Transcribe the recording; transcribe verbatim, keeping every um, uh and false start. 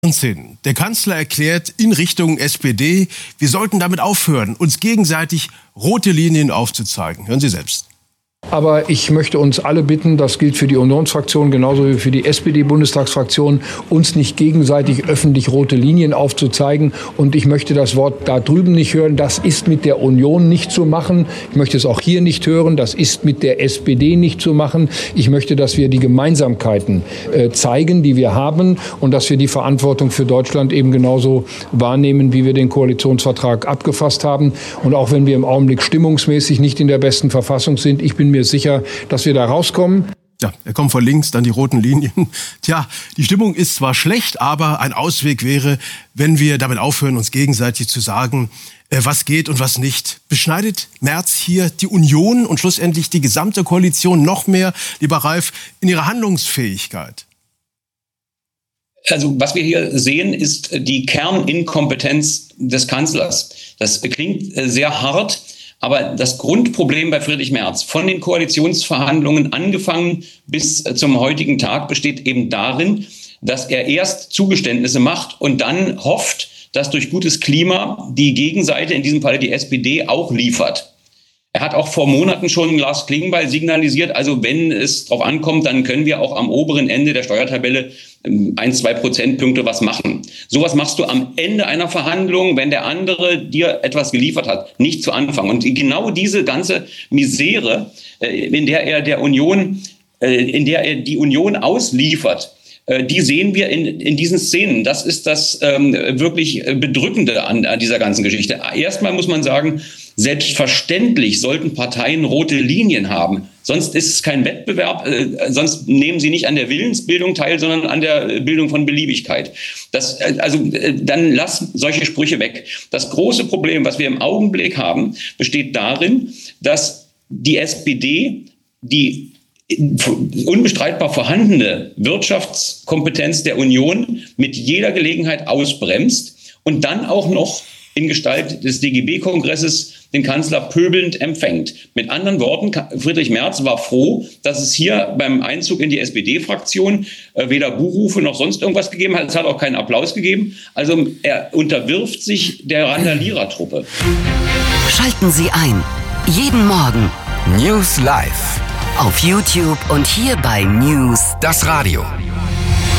Wahnsinn. Der Kanzler erklärt in Richtung S P D, wir sollten damit aufhören, uns gegenseitig rote Linien aufzuzeigen. Hören Sie selbst. Aber ich möchte uns alle bitten, das gilt für die Unionsfraktion genauso wie für die S P D-Bundestagsfraktion, uns nicht gegenseitig öffentlich rote Linien aufzuzeigen. Und ich möchte das Wort da drüben nicht hören. Das ist mit der Union nicht zu machen. Ich möchte es auch hier nicht hören. Das ist mit der S P D nicht zu machen. Ich möchte, dass wir die Gemeinsamkeiten äh, zeigen, die wir haben, und dass wir die Verantwortung für Deutschland eben genauso wahrnehmen, wie wir den Koalitionsvertrag abgefasst haben. Und auch wenn wir im Augenblick stimmungsmäßig nicht in der besten Verfassung sind, ich bin mir sicher, dass wir da rauskommen. Ja, er kommt von links, dann die roten Linien. Tja, die Stimmung ist zwar schlecht, aber ein Ausweg wäre, wenn wir damit aufhören, uns gegenseitig zu sagen, was geht und was nicht. Beschneidet Merz hier die Union und schlussendlich die gesamte Koalition noch mehr, lieber Ralf, in ihrer Handlungsfähigkeit? Also was wir hier sehen, ist die Kerninkompetenz des Kanzlers. Das klingt sehr hart. Aber das Grundproblem bei Friedrich Merz, von den Koalitionsverhandlungen angefangen bis zum heutigen Tag, besteht eben darin, dass er erst Zugeständnisse macht und dann hofft, dass durch gutes Klima die Gegenseite, in diesem Fall die S P D, auch liefert. Er hat auch vor Monaten schon Lars Klingbeil signalisiert, also wenn es drauf ankommt, dann können wir auch am oberen Ende der Steuertabelle ein, zwei Prozentpunkte was machen. Sowas machst du am Ende einer Verhandlung, wenn der andere dir etwas geliefert hat, nicht zu Anfang. Und genau diese ganze Misere, in der er der Union, in der er die Union ausliefert, die sehen wir in, in diesen Szenen. Das ist das ähm, wirklich Bedrückende an, an dieser ganzen Geschichte. Erstmal muss man sagen, selbstverständlich sollten Parteien rote Linien haben. Sonst ist es kein Wettbewerb, äh, sonst nehmen sie nicht an der Willensbildung teil, sondern an der Bildung von Beliebigkeit. Das, äh, also äh, dann lass solche Sprüche weg. Das große Problem, was wir im Augenblick haben, besteht darin, dass die S P D die unbestreitbar vorhandene Wirtschaftskompetenz der Union mit jeder Gelegenheit ausbremst und dann auch noch in Gestalt des D G B-Kongresses den Kanzler pöbelnd empfängt. Mit anderen Worten, Friedrich Merz war froh, dass es hier beim Einzug in die S P D-Fraktion äh, weder Buhrufe noch sonst irgendwas gegeben hat. Es hat auch keinen Applaus gegeben. Also er unterwirft sich der Randalierertruppe. Schalten Sie ein. Jeden Morgen News Live. Auf YouTube und hier bei News, das Radio.